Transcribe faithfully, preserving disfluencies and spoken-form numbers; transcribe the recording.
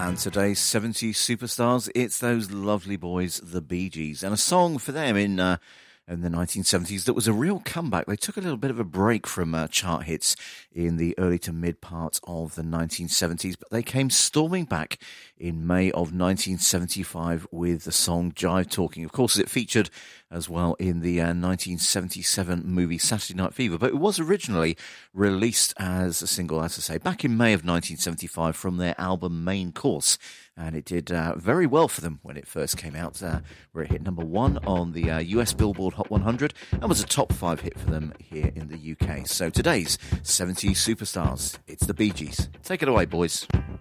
And today's seventies superstars, it's those lovely boys, the Bee Gees, and a song for them in uh, in the nineteen seventies that was a real comeback. They took a little bit of a break from uh, chart hits in the early to mid parts of the nineteen seventies, but they came storming back in May of nineteen seventy-five with the song Jive Talking. Of course, it featured as well in the uh, nineteen seventy-seven movie Saturday Night Fever, but it was originally released as a single, as I say, back in May of nineteen seventy-five from their album Main Course, and it did uh, very well for them when it first came out, uh, where it hit number one on the uh, U S Billboard Hot one hundred and was a top five hit for them here in the U K. So today's seventies superstars, it's the Bee Gees. Take it away, boys.